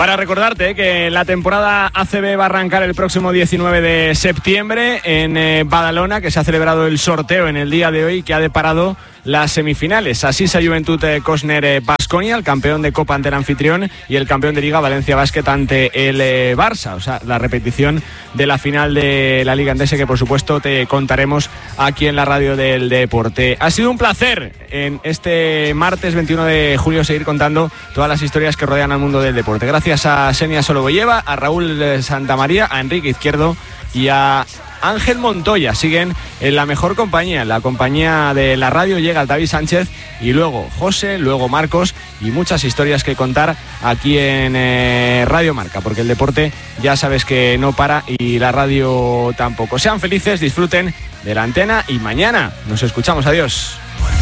Para recordarte que la temporada ACB va a arrancar el próximo 19 de septiembre en Badalona, que se ha celebrado el sorteo en el día de hoy que ha deparado las semifinales. Asisa Juventud Cosner Baskonia, el campeón de Copa ante el anfitrión, y el campeón de Liga Valencia Basket ante el Barça. O sea, la repetición de la final de la Liga Endesa, que por supuesto te contaremos aquí en la radio del deporte. Ha sido un placer en este martes 21 de julio seguir contando todas las historias que rodean al mundo del deporte. Gracias a Xenia Soloboyeva, a Raúl Santamaría, a Enrique Izquierdo y a Ángel Montoya. Siguen en la mejor compañía, la compañía de la radio. Llega Altaví Sánchez y luego José, luego Marcos, y muchas historias que contar aquí en Radio Marca, porque el deporte ya sabes que no para y la radio tampoco. Sean felices, disfruten de la antena y mañana nos escuchamos. Adiós.